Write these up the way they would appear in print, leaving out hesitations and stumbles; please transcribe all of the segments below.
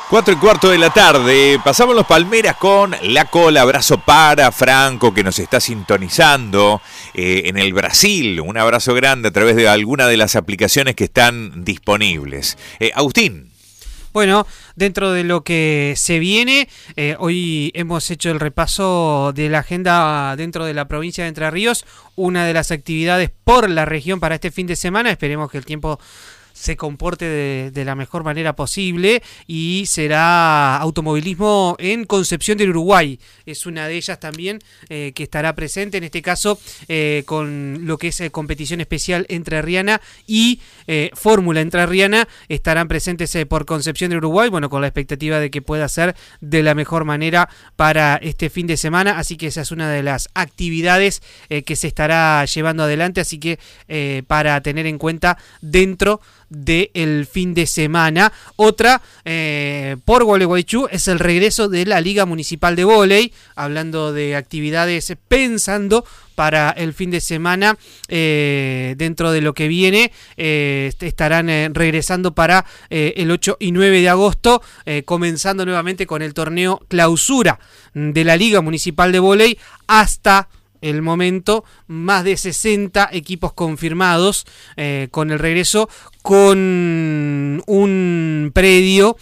4:15 de la tarde, pasamos los Palmeras con La Cola. Abrazo para Franco, que nos está sintonizando en el Brasil. Un abrazo grande a través de alguna de las aplicaciones que están disponibles. Agustín. Bueno, dentro de lo que se viene, hoy hemos hecho el repaso de la agenda dentro de la provincia de Entre Ríos. Una de las actividades por la región para este fin de semana, esperemos que el tiempo se comporte de la mejor manera posible, y será automovilismo en Concepción del Uruguay. Es una de ellas también que estará presente, en este caso con lo que es competición especial entrerriana y Fórmula entrerriana, estarán presentes por Concepción del Uruguay, bueno, con la expectativa de que pueda ser de la mejor manera para este fin de semana, así que esa es una de las actividades que se estará llevando adelante, así que para tener en cuenta dentro del fin de semana. Otra por Gualeguaychú es el regreso de la Liga Municipal de Vóley, hablando de actividades pensando para el fin de semana. Dentro de lo que viene estarán regresando para el 8 y 9 de agosto, comenzando nuevamente con el torneo clausura de la Liga Municipal de Vóley. Hasta el momento, más de 60 equipos confirmados con el regreso, con un predio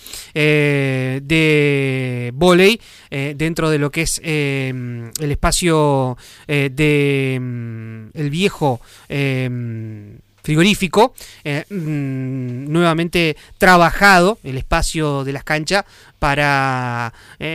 de vóley dentro de lo que es el espacio de el viejo frigorífico, nuevamente trabajado el espacio de las canchas para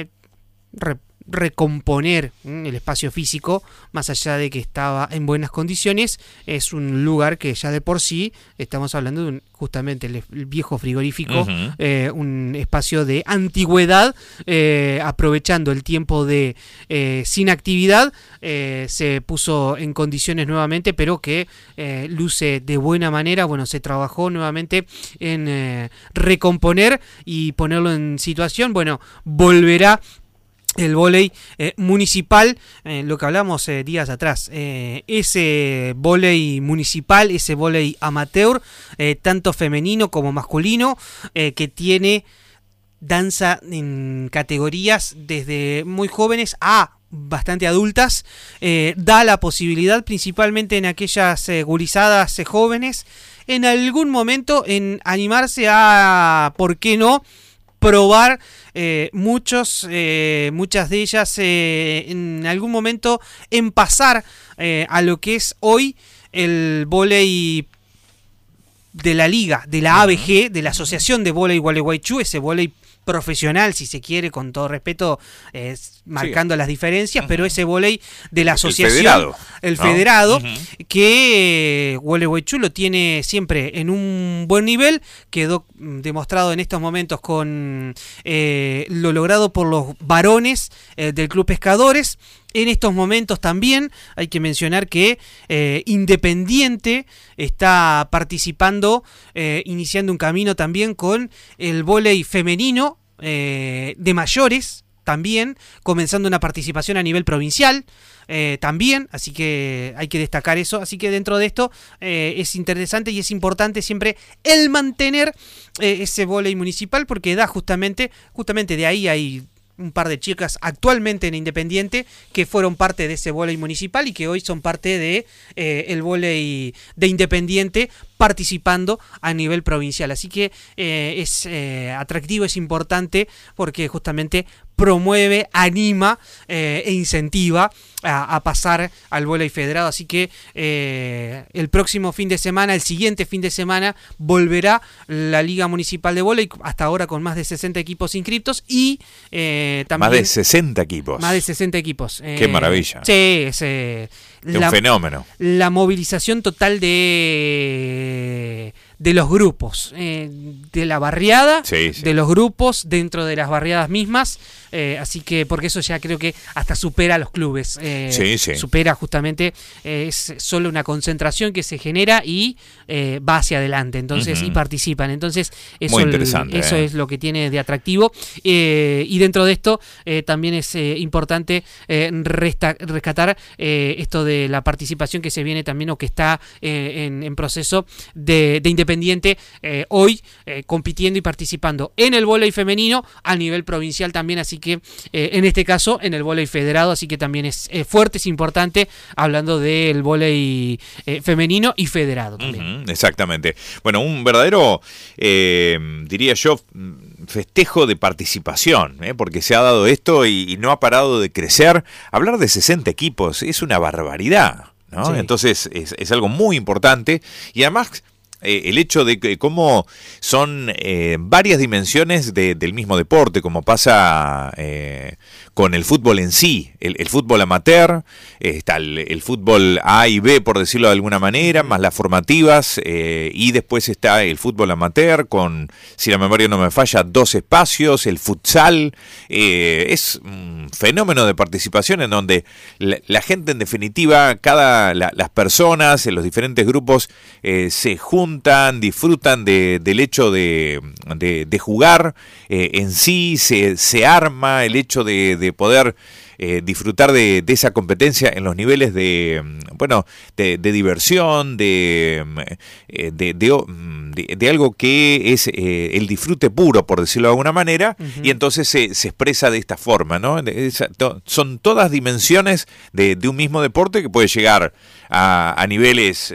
recomponer el espacio físico, más allá de que estaba en buenas condiciones. Es un lugar que ya de por sí, estamos hablando de justamente el viejo frigorífico, un espacio de antigüedad, aprovechando el tiempo de sin actividad, se puso en condiciones nuevamente, pero que luce de buena manera. Bueno, se trabajó nuevamente en recomponer y ponerlo en situación. Bueno, volverá el vóley municipal, lo que hablamos días atrás, ese vóley municipal, ese vóley amateur, tanto femenino como masculino, que tiene danza en categorías desde muy jóvenes a bastante adultas, da la posibilidad, principalmente en aquellas gurizadas jóvenes, en algún momento en animarse a, ¿por qué no?, probar muchas de ellas en algún momento en pasar a lo que es hoy el vóley de la liga, de la ABG, de la Asociación de Vóley Gualeguaychú, ese vóley profesional, si se quiere, con todo respeto, marcando las diferencias, pero ese vóley de la asociación, el federado, que Gualeguaychú lo tiene siempre en un buen nivel. Quedó demostrado en estos momentos con lo logrado por los varones del Club Pescadores. En estos momentos también hay que mencionar que Independiente está participando, iniciando un camino también con el vóley femenino de mayores, también comenzando una participación a nivel provincial también, así que hay que destacar eso. Así que dentro de esto es interesante y es importante siempre el mantener ese vóley municipal, porque da justamente de ahí hay un par de chicas actualmente en Independiente que fueron parte de ese vóley municipal y que hoy son parte de el vóley de Independiente, participando a nivel provincial. Así que es atractivo, es importante, porque justamente promueve, anima e incentiva a pasar al vóley federado. Así que el próximo fin de semana, el siguiente fin de semana, volverá la Liga Municipal de Vóley, hasta ahora con más de 60 equipos inscriptos y también... Más de 60 equipos. Más de 60 equipos. Qué maravilla. Sí, es un fenómeno. La movilización total de los grupos, de la barriada, de los grupos dentro de las barriadas mismas, así que porque eso ya creo que hasta supera a los clubes, sí. supera justamente, es solo una concentración que se genera y va hacia adelante, entonces, y participan, entonces eso, eso es lo que tiene de atractivo, y dentro de esto también es importante rescatar esto de la participación que se viene también, o que está en proceso de Independiente hoy, compitiendo y participando en el vóley femenino a nivel provincial también, así que en este caso en el vóley federado, así que también es fuerte, es importante, hablando del vóley femenino y federado también. Exactamente. Bueno, un verdadero, diría yo, festejo de participación, porque se ha dado esto y no ha parado de crecer. Hablar de 60 equipos es una barbaridad, ¿no? Sí. Entonces es algo muy importante, y además el hecho de que cómo son varias dimensiones del mismo deporte, como pasa con el fútbol en sí, el fútbol amateur, está el fútbol A y B, por decirlo de alguna manera, más las formativas, y después está el fútbol amateur con, si la memoria no me falla, 2 espacios, el futsal, es un fenómeno de participación en donde la gente, en definitiva, las personas en los diferentes grupos se juntan, disfrutan del hecho de jugar en sí, se arma el hecho de poder disfrutar de esa competencia en los niveles de diversión, de algo que es el disfrute puro, por decirlo de alguna manera, y entonces se expresa de esta forma, ¿no? Son todas dimensiones de un mismo deporte que puede llegar a niveles,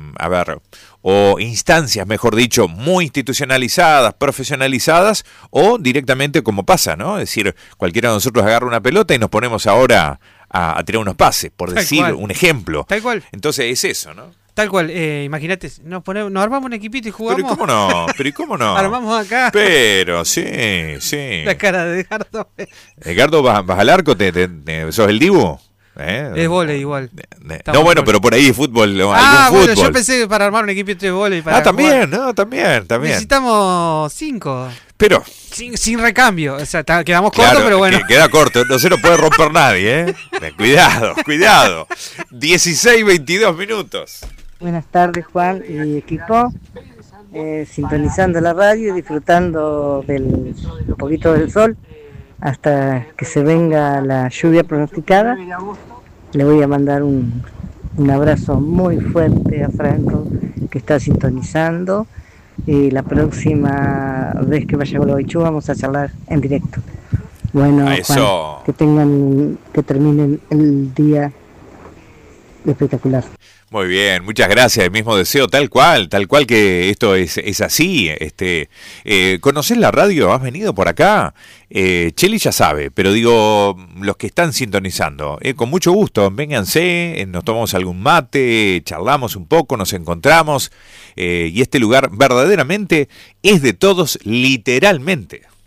o instancias, mejor dicho, muy institucionalizadas, profesionalizadas, o directamente como pasa, ¿no? Es decir, cualquiera de nosotros agarra una pelota y nos ponemos ahora a tirar unos pases, por decir un ejemplo. Tal cual. Entonces es eso, ¿no? Tal cual, imagínate, nos armamos un equipito y jugamos. Pero ¿cómo no? Armamos acá. Pero, sí. La cara de Edgardo. Edgardo, ¿vas al arco? ¿Sos el Dibu? Es vóley igual. No, bueno, pero por ahí es fútbol. Bueno, fútbol. Yo pensé para armar un equipito de vóley. También, ¿no? También. Necesitamos 5. Pero sin recambio, o sea, quedamos cortos, pero bueno. Queda corto, no se lo puede romper nadie, ¿eh? Cuidado. 16:22 minutos. Buenas tardes, Juan y equipo. Sintonizando la radio y disfrutando un poquito del sol hasta que se venga la lluvia pronosticada. Le voy a mandar un abrazo muy fuerte a Franco, que está sintonizando, y la próxima vez que vaya a Gualeguaychú vamos a charlar en directo. Bueno, Juan, que terminen el día espectacular. Muy bien, muchas gracias, el mismo deseo, tal cual que esto es así. ¿Conocés la radio? ¿Has venido por acá? Cheli ya sabe, pero digo, los que están sintonizando, con mucho gusto, vénganse, nos tomamos algún mate, charlamos un poco, nos encontramos, y este lugar verdaderamente es de todos, literalmente.